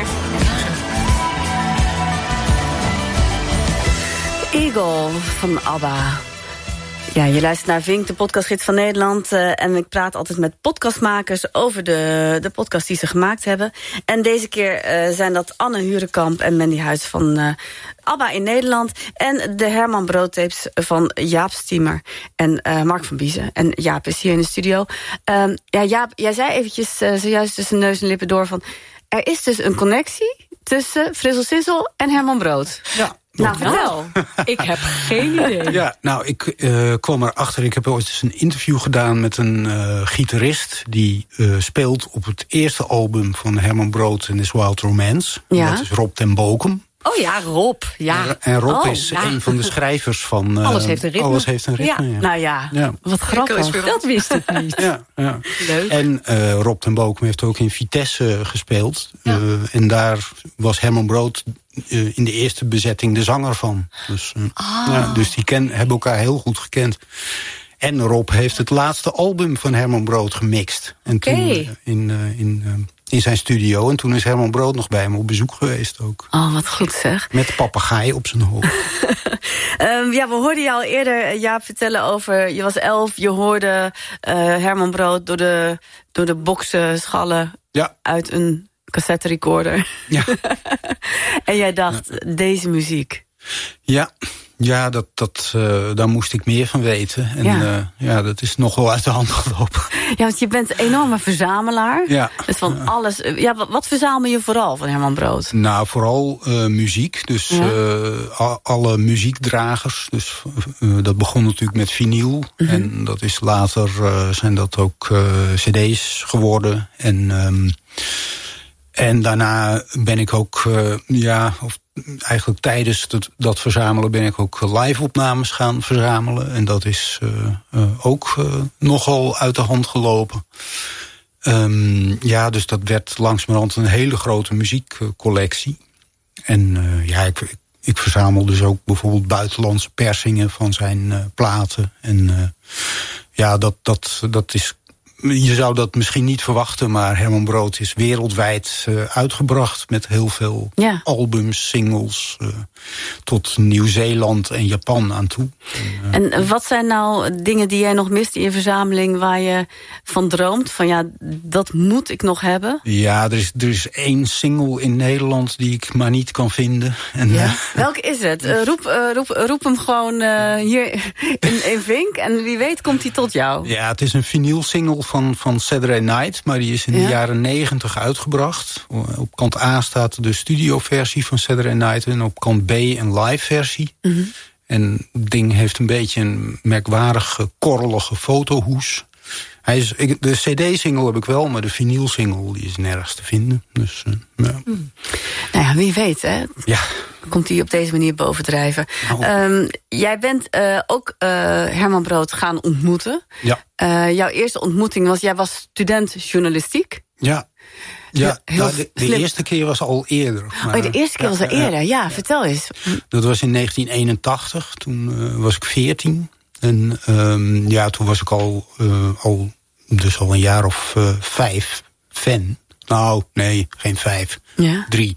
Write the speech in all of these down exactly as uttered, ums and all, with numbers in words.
Eagle van ABBA. Ja, je luistert naar Vink, de podcastgids van Nederland. Uh, en ik praat altijd met podcastmakers over de, de podcast die ze gemaakt hebben. En deze keer uh, zijn dat Anne Hurenkamp en Mandy Huis van uh, ABBA in Nederland. En de Herman Brood tapes van Jaap Stiemer en uh, Mark van Biezen. En Jaap is hier in de studio. Uh, ja, Jaap, jij zei eventjes uh, zojuist tussen neus en lippen door van... er is dus een connectie tussen Frissel Sissel en Herman Brood. Ja. Nou, vertel. Ik heb geen idee. Ja, nou, ik uh, kwam erachter. Ik heb ooit eens een interview gedaan met een uh, gitarist... die uh, speelt op het eerste album van Herman Brood en His Wild Romance. Ja. Dat is Rob ten Bokum. Oh ja, Rob. Ja. En Rob oh, is ja. een van de schrijvers van... Uh, Alles heeft een ritme. Alles heeft een ritme, ja. Ja. Nou ja, Ja. wat grappig. Dat wist ik niet. Ja, ja. Leuk. En uh, Rob ten Bokum heeft ook in Vitesse gespeeld. Ja. Uh, en daar was Herman Brood uh, in de eerste bezetting de zanger van. Dus, uh, Ah. ja, dus die ken, hebben elkaar heel goed gekend. En Rob heeft het laatste album van Herman Brood gemixt. En Oké. toen, uh, in, uh, in, uh, in zijn studio. En toen is Herman Brood nog bij hem op bezoek geweest ook. Oh, wat goed zeg. Met papegaai op zijn hoofd. Um, ja, we hoorden je al eerder, Jaap, vertellen over... je was elf, je hoorde uh, Herman Brood door de, door de boksen schallen... Ja. uit een cassette recorder. Ja. En jij dacht, ja. deze muziek. Ja, ja dat, dat, uh, daar moest ik meer van weten. En Ja. uh, ja, dat is nogal uit de hand gelopen. Ja, want je bent een enorme verzamelaar. Ja. Dus van alles... Ja, wat, wat verzamel je vooral van Herman Brood? Nou, vooral uh, muziek. Dus Ja. uh, a- alle muziekdragers. Dus uh, dat begon natuurlijk met vinyl. Mhm. En dat is later uh, zijn dat ook uh, cd's geworden. En, um, en daarna ben ik ook, uh, ja, of eigenlijk tijdens dat, dat verzamelen ben ik ook live-opnames gaan verzamelen. En dat is uh, uh, ook uh, nogal uit de hand gelopen. Um, ja, dus dat werd langzamerhand een hele grote muziekcollectie. En uh, ja, ik, ik, ik verzamel dus ook bijvoorbeeld buitenlandse persingen van zijn uh, platen. En uh, ja, dat, dat, dat is... Je zou dat misschien niet verwachten, maar Herman Brood is wereldwijd uh, uitgebracht met heel veel Ja. albums, singles, uh, tot Nieuw-Zeeland en Japan aan toe. En, uh, En wat zijn nou dingen die jij nog mist in je verzameling... waar je van droomt? Van ja, dat moet ik nog hebben. ja, er is, er is één single in Nederland die ik maar niet kan vinden. En, Ja. uh, Welke is het? Uh, roep, uh, roep, roep hem gewoon uh, hier in, in Vink. En wie weet komt hij tot jou. Ja, het is een vinylsingle van, van Saturday Night, maar die is in Ja. de jaren negentig uitgebracht. Op kant A staat de studioversie van Saturday Night en op kant B een live versie. Mm-hmm. En het ding heeft een beetje een merkwaardige, korrelige fotohoes. Hij is, ik, de cd-single heb ik wel, maar de vinylsingle die is nergens te vinden. Dus, uh, ja. Mm. Nou ja, wie weet, hè? ja. Komt hij op deze manier bovendrijven. Nou. Um, jij bent uh, ook uh, Herman Brood gaan ontmoeten. Ja. Uh, jouw eerste ontmoeting was, jij was student journalistiek. Ja. Ja, Heel nou, de, de slim. eerste keer was al eerder. Maar, oh, de eerste keer ja, was er ja, eerder. Ja, ja, vertel eens. Dat was in negentien eenentachtig. Toen uh, was ik veertien. En um, ja, toen was ik al, uh, al, dus al een jaar of uh, vijf fan. Nou, nee, geen vijf. Ja. Drie.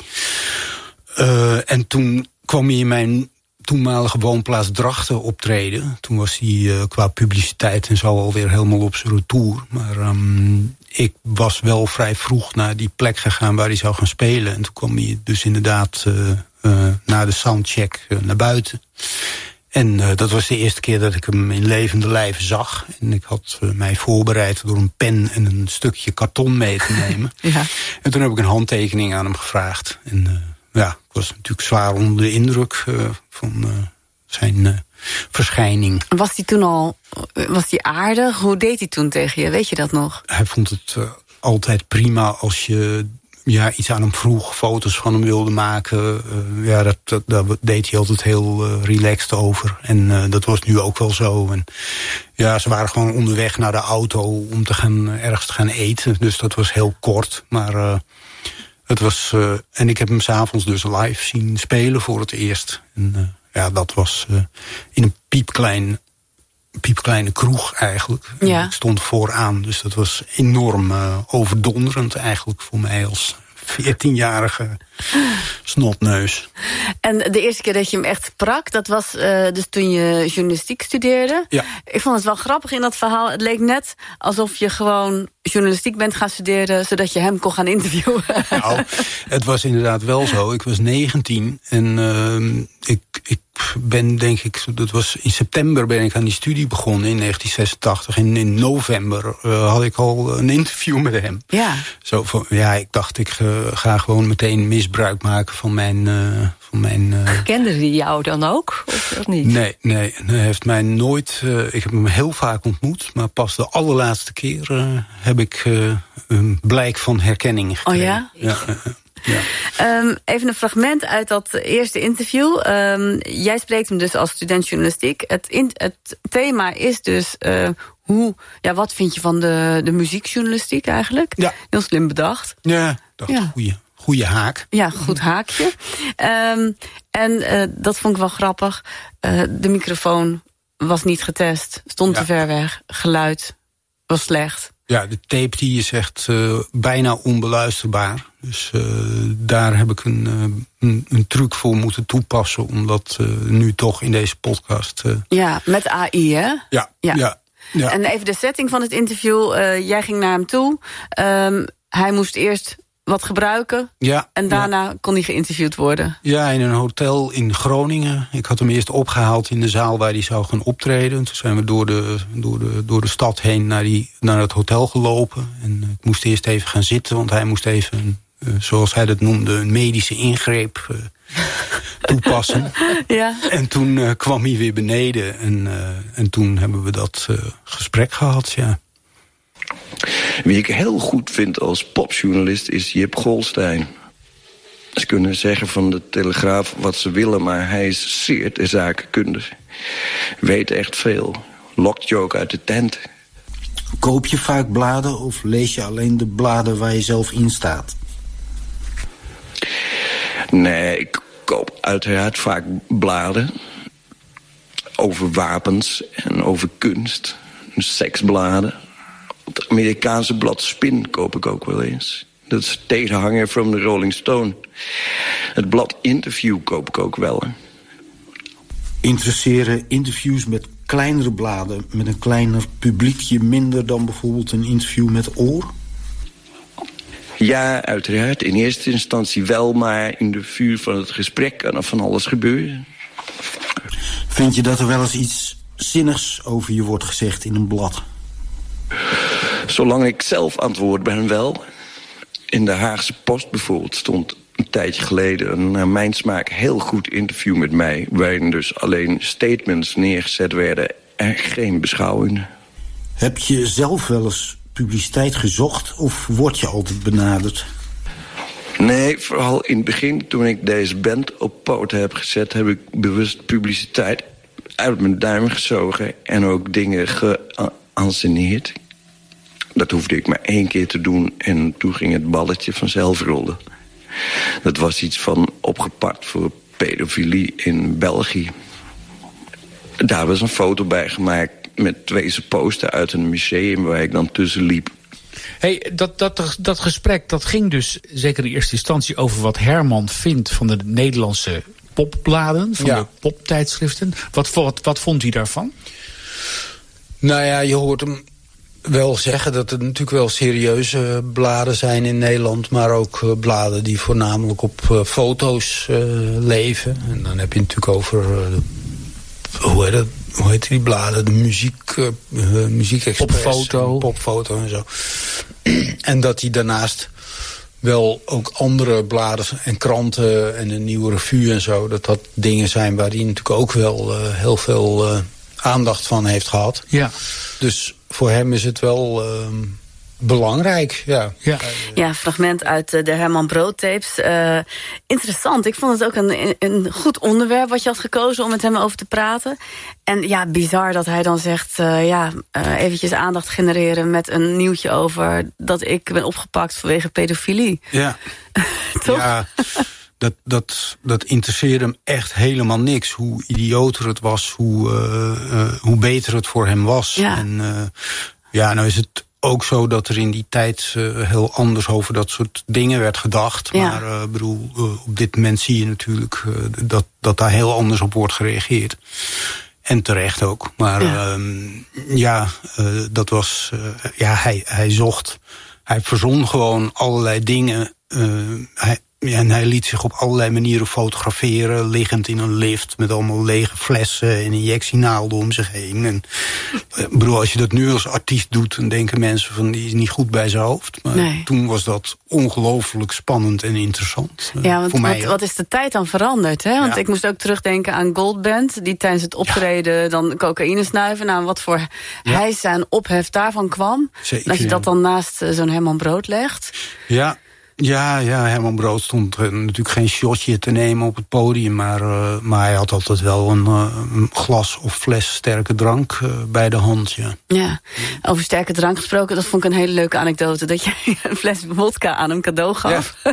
Uh, en toen kwam hij in mijn toenmalige woonplaats Drachten optreden. Toen was hij uh, qua publiciteit en zo alweer helemaal op zijn retour. Maar um, ik was wel vrij vroeg naar die plek gegaan waar hij zou gaan spelen. En toen kwam hij dus inderdaad uh, uh, na de soundcheck uh, naar buiten. En uh, dat was de eerste keer dat ik hem in levende lijven zag. En ik had uh, mij voorbereid door een pen en een stukje karton mee te nemen. Ja. En toen heb ik een handtekening aan hem gevraagd. En uh, ja, ik was natuurlijk zwaar onder de indruk uh, van uh, zijn uh, verschijning. Was hij toen al, was hij aardig? Hoe deed hij toen tegen je? Weet je dat nog? Hij vond het uh, altijd prima als je ja, iets aan hem vroeg, foto's van hem wilde maken. Uh, ja, dat, dat, daar deed hij altijd heel uh, relaxed over. En uh, dat was nu ook wel zo. En ja, ze waren gewoon onderweg naar de auto om te gaan, uh, ergens te gaan eten. Dus dat was heel kort. Maar uh, het was... Uh, en ik heb hem 's avonds dus live zien spelen voor het eerst. En uh, ja, dat was uh, in een piepklein... piepkleine kroeg eigenlijk. Ja. Ik stond vooraan, dus dat was enorm uh, overdonderend eigenlijk voor mij als veertienjarige snotneus. En de eerste keer dat je hem echt sprak, dat was uh, dus toen je journalistiek studeerde. Ja. Ik vond het wel grappig in dat verhaal. Het leek net alsof je gewoon journalistiek bent gaan studeren, zodat je hem kon gaan interviewen. Nou, het was inderdaad wel zo. Ik was negentien en uh, ik, ik ben denk ik, dat was in september ben ik aan die studie begonnen in negentien zesentachtig. En in november uh, had ik al een interview met hem. Ja. Zo van, ja, ik dacht ik uh, ga gewoon meteen misbruik maken van mijn... Uh, van mijn uh... Kende hij jou dan ook, of, of niet? Nee, nee, hij heeft mij nooit... Uh, ik heb hem heel vaak ontmoet, maar pas de allerlaatste keer uh, heb ik uh, een blijk van herkenning gekregen. Oh ja? Ja, uh, ja. Um, even een fragment uit dat eerste interview. Um, jij spreekt hem dus als student journalistiek. Het, in, het thema is dus... Uh, hoe, ja, wat vind je van de, de muziekjournalistiek eigenlijk? Ja. Heel slim bedacht. Ja, dacht ja. Goeie, goeie haak. Ja, goed haakje. Um, en uh, dat vond ik wel grappig. Uh, de microfoon was niet getest. Stond ja. te ver weg. Geluid was slecht. Ja, de tape die is echt uh, bijna onbeluisterbaar. Dus uh, daar heb ik een, uh, een, een truc voor moeten toepassen... om dat uh, nu toch in deze podcast... Uh... Ja, met A I, hè? Ja, ja. ja. Ja. En even de setting van het interview. Uh, jij ging naar hem toe. Um, hij moest eerst wat gebruiken. Ja, en daarna ja. kon hij geïnterviewd worden. Ja, in een hotel in Groningen. Ik had hem eerst opgehaald in de zaal waar hij zou gaan optreden. Toen zijn we door de, door de, door de stad heen naar, die, naar het hotel gelopen. En ik moest eerst even gaan zitten, want hij moest even... Uh, zoals hij dat noemde, een medische ingreep uh, toepassen. Ja. En toen uh, kwam hij weer beneden. En, uh, en toen hebben we dat uh, gesprek gehad, ja. Wie ik heel goed vind als popjournalist is Jip Golstein. Ze kunnen zeggen van de Telegraaf wat ze willen... maar hij is zeer ter zake kundig. Weet echt veel. Lokt je ook uit de tent. Koop je vaak bladen of lees je alleen de bladen waar je zelf in staat? Nee, ik koop uiteraard vaak bladen. Over wapens en over kunst. Seksbladen. Het Amerikaanse blad Spin koop ik ook wel eens. Dat is tegenhanger van de Rolling Stone. Het blad Interview koop ik ook wel. Interesseren interviews met kleinere bladen... met een kleiner publiekje minder dan bijvoorbeeld een interview met Oor? Ja, uiteraard. In eerste instantie wel, maar in de vuur van het gesprek kan er van alles gebeuren. Vind je dat er wel eens iets zinnigs over je wordt gezegd in een blad? Zolang ik zelf antwoord ben wel. In de Haagse Post bijvoorbeeld stond een tijdje geleden... een naar mijn smaak heel goed interview met mij... waarin dus alleen statements neergezet werden en geen beschouwingen. Heb je zelf wel eens publiciteit gezocht of word je altijd benaderd? Nee, vooral in het begin, toen ik deze band op poten heb gezet... heb ik bewust publiciteit uit mijn duim gezogen... en ook dingen geanceneerd. Dat hoefde ik maar één keer te doen en toen ging het balletje vanzelf rollen. Dat was iets van opgepakt voor pedofilie in België. Daar was een foto bij gemaakt met twee supposten uit een museum waar ik dan tussen liep. Hey, dat, dat, dat gesprek dat ging dus zeker in eerste instantie over wat Herman vindt van de Nederlandse popbladen, van ja. de poptijdschriften. Wat, wat, wat vond hij daarvan? Nou ja, je hoort hem wel zeggen dat er natuurlijk wel serieuze bladen zijn in Nederland, maar ook uh, bladen die voornamelijk op uh, foto's uh, leven. En dan heb je natuurlijk over uh, hoe heet het? Hoe heet die bladen? De muziek, uh, muziekexpress. Popfoto. Popfoto en zo. En dat hij daarnaast wel ook andere bladen en kranten en een nieuwe revue en zo, dat dat dingen zijn waar hij natuurlijk ook wel uh, heel veel uh, aandacht van heeft gehad. Ja. Dus voor hem is het wel uh, belangrijk, ja. Ja, ja, fragment uit de Herman Brood tapes. Uh, interessant. Ik vond het ook een, een goed onderwerp wat je had gekozen om met hem over te praten. En ja, bizar dat hij dan zegt, uh, ja, uh, eventjes aandacht genereren met een nieuwtje over dat ik ben opgepakt vanwege pedofilie. Ja. Toch? Ja. Dat, dat, dat interesseerde hem echt helemaal niks. Hoe idioter het was, hoe, uh, uh, hoe beter het voor hem was. Ja. En uh, ja, nou is het ook zo dat er in die tijd uh, heel anders over dat soort dingen werd gedacht. Ja. Maar uh, bedoel, uh, op dit moment zie je natuurlijk uh, dat, dat daar heel anders op wordt gereageerd. En terecht ook. Maar ja, um, ja uh, dat was... Uh, ja, hij, hij zocht... Hij verzon gewoon allerlei dingen. Uh, hij, ja, en hij liet zich op allerlei manieren fotograferen. Liggend in een lift met allemaal lege flessen en injectienaalden om zich heen. En, uh, ik bedoel, als je dat nu als artiest doet, dan denken mensen van die is niet goed bij zijn hoofd. Maar nee, toen was dat ongelooflijk spannend en interessant. Uh, ja, want voor mij wat, wat is de tijd dan veranderd? Hè? Want ja, ik moest ook terugdenken aan Goldband, die tijdens het optreden ja, dan cocaïne snuiven. Nou, wat voor ja, hijs en ophef daarvan kwam. Zeker, en als je dat dan naast uh, zo'n Herman Brood legt. Ja. Ja, ja, Herman Brood stond uh, natuurlijk geen shotje te nemen op het podium. Maar, uh, maar hij had altijd wel een, uh, een glas of fles sterke drank uh, bij de hand. Ja. Ja, over sterke drank gesproken, dat vond ik een hele leuke anekdote. Dat jij een fles vodka aan hem cadeau gaf. Ja.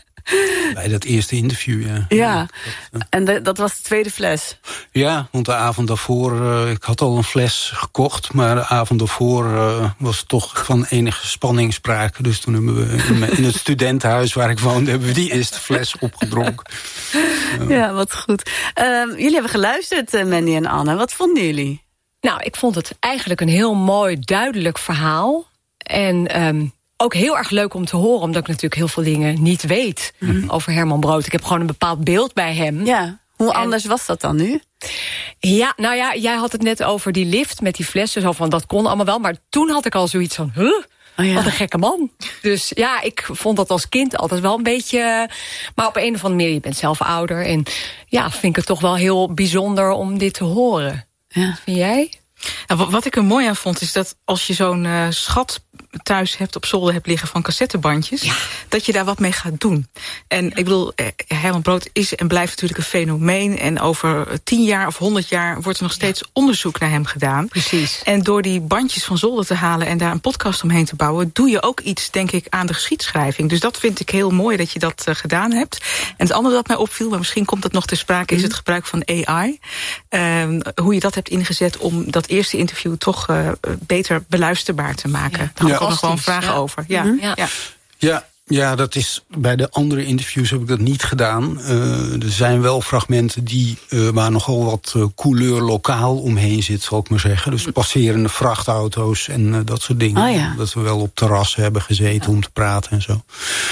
Bij dat eerste interview, ja. Ja, dat, uh, en de, dat was de tweede fles. Ja, want de avond daarvoor, uh, ik had al een fles gekocht, maar de avond daarvoor uh, was toch van enige spanning sprake. Dus toen hebben we in, in het studentenhuis waar ik woonde, hebben we die eerste fles opgedronken. Uh. Ja, wat goed. Uh, jullie hebben geluisterd, uh, Mandy en Anne. Wat vonden jullie? Nou, ik vond het eigenlijk een heel mooi, duidelijk verhaal. En Um ook heel erg leuk om te horen, omdat ik natuurlijk heel veel dingen niet weet mm. over Herman Brood. Ik heb gewoon een bepaald beeld bij hem. Ja, hoe en anders was dat dan nu? Ja, nou ja, jij had het net over die lift met die flessen. Zo van, dat kon allemaal wel. Maar toen had ik al zoiets van, huh? Oh ja. Wat een gekke man. Dus ja, ik vond dat als kind altijd wel een beetje. Maar op een of andere manier, je bent zelf ouder. En ja, vind ik het toch wel heel bijzonder om dit te horen. Ja. Vind jij? Nou, wat ik er mooi aan vond, is dat als je zo'n uh, schat thuis hebt, op zolder hebt liggen van cassettebandjes, ja, dat je daar wat mee gaat doen. En ik bedoel, Herman Brood is en blijft natuurlijk een fenomeen. En over tien jaar of honderd jaar wordt er nog steeds ja, onderzoek naar hem gedaan. Precies. En door die bandjes van zolder te halen en daar een podcast omheen te bouwen, doe je ook iets, denk ik, aan de geschiedschrijving. Dus dat vind ik heel mooi dat je dat uh, gedaan hebt. En het andere dat mij opviel, maar misschien komt dat nog ter sprake, mm-hmm, is het gebruik van A I. Uh, hoe je dat hebt ingezet om dat eerste interview toch uh, beter beluisterbaar te maken. Ja. Daar had ik ook nog gewoon vragen ja, over. Ja. Mm-hmm. Ja. Ja. Ja, ja, dat is bij de andere interviews heb ik dat niet gedaan. Uh, er zijn wel fragmenten die uh, waar nogal wat uh, couleur lokaal omheen zit, zal ik maar zeggen. Dus passerende vrachtauto's en uh, dat soort dingen. Oh ja. Dat we wel op terrassen hebben gezeten, ja, om te praten en zo.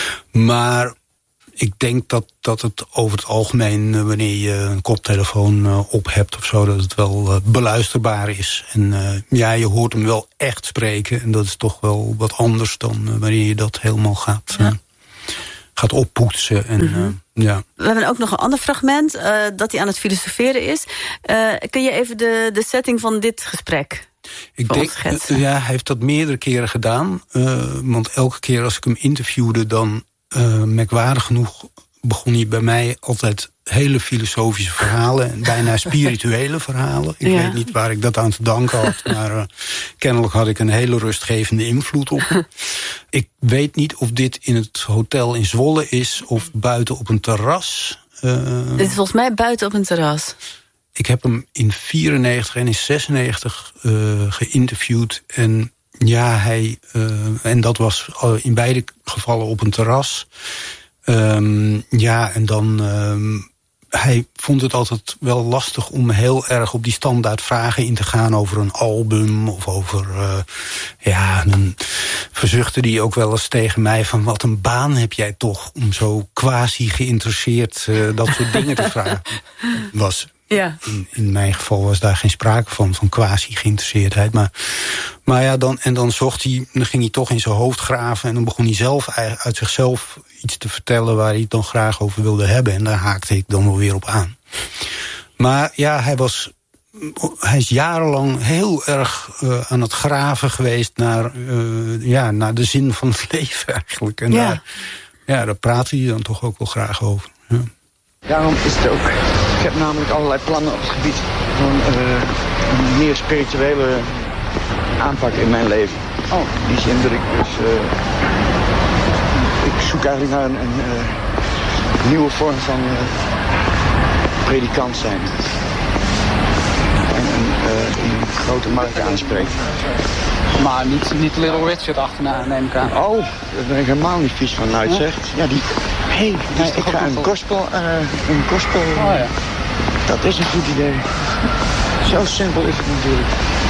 Maar ik denk dat, dat het over het algemeen, wanneer je een koptelefoon uh, op hebt of zo, dat het wel uh, beluisterbaar is. En uh, ja, je hoort hem wel echt spreken. En dat is toch wel wat anders dan uh, wanneer je dat helemaal gaat, uh, ja, gaat oppoetsen. En, mm-hmm, uh, ja. We hebben ook nog een ander fragment, uh, dat hij aan het filosoferen is. Uh, kun je even de, de setting van dit gesprek Ik denk, uh, ja, hij heeft dat meerdere keren gedaan. Uh, want elke keer als ik hem interviewde, dan Uh, merkwaardig genoeg begon hij bij mij altijd hele filosofische verhalen en bijna spirituele verhalen. Ik ja. weet niet waar ik dat aan te danken had, maar uh, kennelijk had ik een hele rustgevende invloed op. Ik weet niet of dit in het hotel in Zwolle is of buiten op een terras. Uh, dit is volgens mij buiten op een terras. Ik heb hem in vierennegentig en in zesennegentig uh, geïnterviewd en ja, hij, uh, en dat was in beide gevallen op een terras. Um, ja, en dan, um, hij vond het altijd wel lastig om heel erg op die standaard vragen in te gaan over een album of over, uh, ja, dan verzuchtte hij ook wel eens tegen mij van wat een baan heb jij toch om zo quasi geïnteresseerd uh, dat soort dingen te vragen. Was Ja. In, in mijn geval was daar geen sprake van, van quasi-geïnteresseerdheid. Maar, maar ja, dan, en dan zocht hij, dan ging hij toch in zijn hoofd graven en dan begon hij zelf uit zichzelf iets te vertellen waar hij het dan graag over wilde hebben. En daar haakte ik dan wel weer op aan. Maar ja, hij was, hij is jarenlang heel erg uh, aan het graven geweest naar, uh, ja, naar de zin van het leven eigenlijk. En ja. daar, ja, daar praat hij dan toch ook wel graag over. Ja. Daarom is het ook. Ik heb namelijk allerlei plannen op het gebied van uh, een meer spirituele aanpak in mijn leven. Oh. In die zin dat ik dus, uh, ik zoek eigenlijk naar een, een uh, nieuwe vorm van uh, predikant zijn. En uh, in grote markten aanspreken. Maar niet, niet Little Richard achterna, neem ik aan. Oh, daar ben ik helemaal niet vies van uitzegt. Ja, die... Hé, hey, nee, ik ga een gospel... Uh, een gospel... Oh ja. Dat is een goed idee. Zo simpel is het natuurlijk.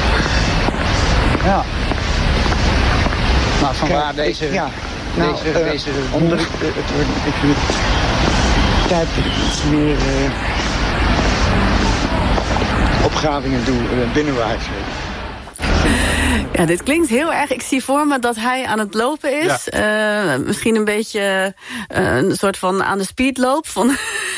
Ja. Maar vanwaar Kijk, deze... Ja, nou, deze, uh, deze onder, uh, het wordt, ik vind het tijd dat ik iets meer uh, opgravingen doe uh, binnenwaarts. Ja, dit klinkt heel erg. Ik zie voor me dat hij aan het lopen is. Ja. Uh, misschien een beetje uh, een soort van aan de speedloop. Van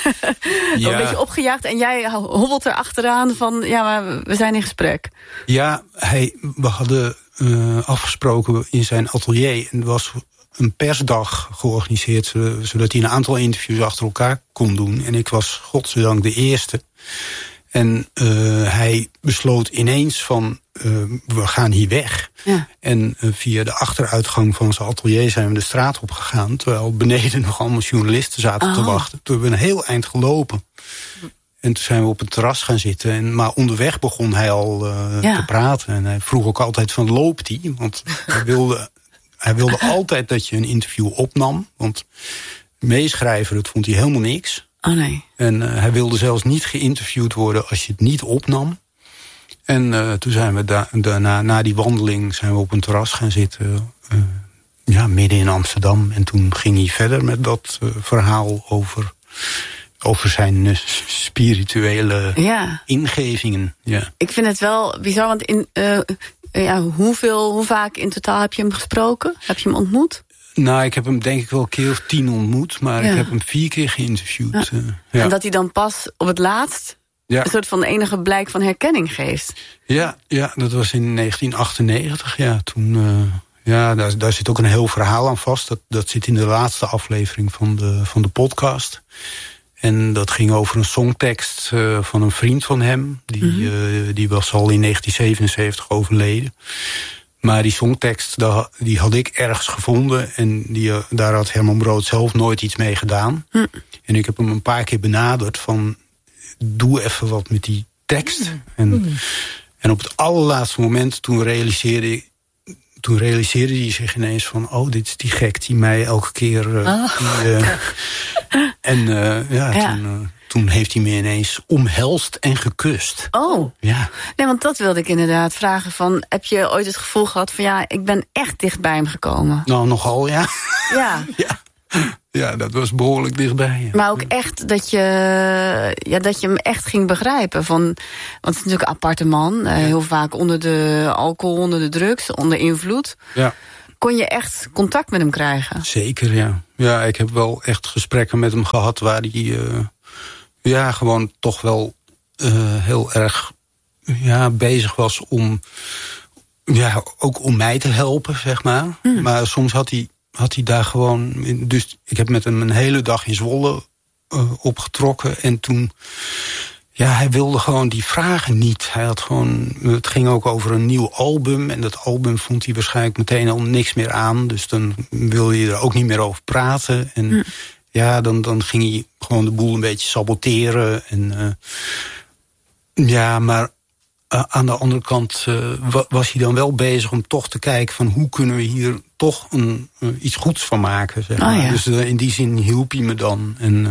ja. Een beetje opgejaagd. En jij hobbelt er achteraan van, ja, maar we zijn in gesprek. Ja, hij, we hadden uh, afgesproken in zijn atelier. En er was een persdag georganiseerd, zodat hij een aantal interviews achter elkaar kon doen. En ik was godzijdank de eerste. En uh, hij besloot ineens van, uh, we gaan hier weg. Ja. En uh, via de achteruitgang van zijn atelier zijn we de straat op gegaan. Terwijl beneden nog allemaal journalisten zaten oh. te wachten. Toen hebben we een heel eind gelopen. En toen zijn we op het terras gaan zitten. En, maar onderweg begon hij al uh, ja. te praten. En hij vroeg ook altijd van, loopt hij? Want hij wilde, hij wilde altijd dat je een interview opnam. Want meeschrijven, dat vond hij helemaal niks. Oh nee. En uh, hij wilde zelfs niet geïnterviewd worden als je het niet opnam. En uh, toen zijn we da daarna, na die wandeling, zijn we op een terras gaan zitten. Uh, ja, midden in Amsterdam. En toen ging hij verder met dat uh, verhaal over, over zijn uh, spirituele ja. ingevingen. Ja. Ik vind het wel bizar, want in, uh, ja, hoeveel, hoe vaak in totaal heb je hem gesproken? Heb je hem ontmoet? Nou, ik heb hem denk ik wel een keer of tien ontmoet. Maar ja. ik heb hem vier keer geïnterviewd. Ja. Uh, ja. En dat hij dan pas op het laatst ja. een soort van enige blijk van herkenning geeft. Ja, ja, dat was in negentien achtennegentig. Ja, toen, uh, ja daar, daar zit ook een heel verhaal aan vast. Dat, dat zit in de laatste aflevering van de, van de podcast. En dat ging over een songtekst uh, van een vriend van hem. Die, mm-hmm. uh, die was al in negentien zevenenzeventig overleden. Maar die songtekst, die had ik ergens gevonden. En die, daar had Herman Brood zelf nooit iets mee gedaan. Hm. En ik heb hem een paar keer benaderd van, doe even wat met die tekst. Hm. En, hm. en op het allerlaatste moment, toen realiseerde, toen realiseerde hij zich ineens van, oh, dit is die gek die mij elke keer... Uh, oh. die, uh, en uh, ja, ja. Toen, uh, toen heeft hij me ineens omhelst en gekust. Oh, ja. Nee, want dat wilde ik inderdaad vragen. Van, heb je ooit het gevoel gehad van, ja, ik ben echt dicht bij hem gekomen? Nou, nogal, ja. Ja. ja. Ja, dat was behoorlijk dichtbij. Ja. Maar ook echt dat je, ja, dat je hem echt ging begrijpen. Van, want het is natuurlijk een aparte man. Ja. Uh, heel vaak onder de alcohol, onder de drugs, onder invloed. Ja. Kon je echt contact met hem krijgen? Zeker, ja. Ja, ik heb wel echt gesprekken met hem gehad waar hij uh, ja, gewoon toch wel uh, heel erg ja, bezig was om ja, ook om mij te helpen, zeg maar. Mm. Maar soms had hij, had hij daar gewoon... Dus ik heb met hem een hele dag in Zwolle uh, opgetrokken. En toen... Ja, hij wilde gewoon die vragen niet. Hij had gewoon... Het ging ook over een nieuw album. En dat album vond hij waarschijnlijk meteen al niks meer aan. Dus dan wilde je er ook niet meer over praten. En mm. ja, dan, dan ging hij gewoon de boel een beetje saboteren. En uh, ja, maar uh, aan de andere kant uh, was hij dan wel bezig om toch te kijken van hoe kunnen we hier toch een, uh, iets goeds van maken. Zeg maar. Oh, ja. Dus uh, in die zin hielp hij me dan. En uh,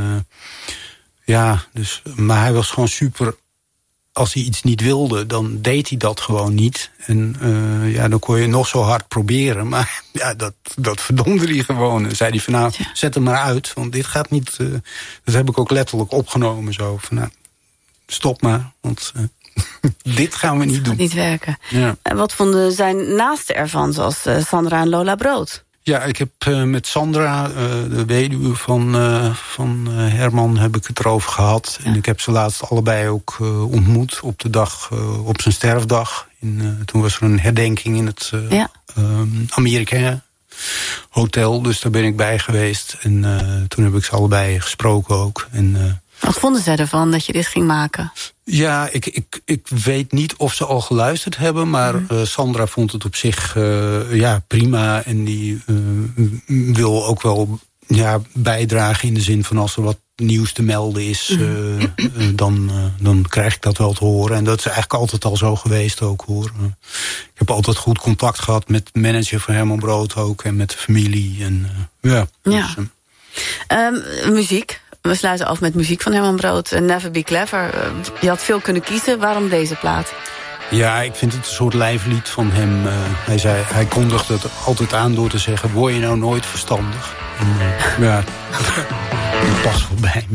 ja, dus, maar hij was gewoon super. Als hij iets niet wilde, dan deed hij dat gewoon niet. En uh, ja, dan kon je nog zo hard proberen. Maar ja, dat, dat verdomde hij gewoon. Dan zei hij van nou, zet hem maar uit. Want dit gaat niet... Uh, dat heb ik ook letterlijk opgenomen. Zo van nou, stop maar. Want uh, dit gaan we niet dat doen. gaat niet werken. Ja. En wat vonden zijn naasten ervan? Zoals uh, Sandra en Lola Brood. Ja, ik heb uh, met Sandra, uh, de weduwe van, uh, van uh, Herman, heb ik het erover gehad. Ja. En ik heb ze laatst allebei ook uh, ontmoet op de dag, uh, op zijn sterfdag. In, uh, toen was er een herdenking in het uh, ja. uh, Amerika Hotel. Dus daar ben ik bij geweest. En uh, toen heb ik ze allebei gesproken ook. En, uh, wat vonden zij ervan dat je dit ging maken? Ja, ik, ik, ik weet niet of ze al geluisterd hebben. Maar mm. uh, Sandra vond het op zich uh, ja, prima. En die uh, wil ook wel ja, bijdragen in de zin van als er wat nieuws te melden is, mm. uh, uh, dan, uh, dan krijg ik dat wel te horen. En dat is eigenlijk altijd al zo geweest ook, hoor. Uh, ik heb altijd goed contact gehad met de manager van Herman Brood ook en met de familie. En, uh, ja, ja. Dus, uh, um, muziek. We sluiten af met muziek van Herman Brood. Uh, Never Be Clever. Uh, je had veel kunnen kiezen. Waarom deze plaat? Ja, ik vind het een soort lijflied van hem. Uh, hij, zei, hij kondigde het altijd aan door te zeggen, word je nou nooit verstandig? En, uh, ja, dat past wel bij me.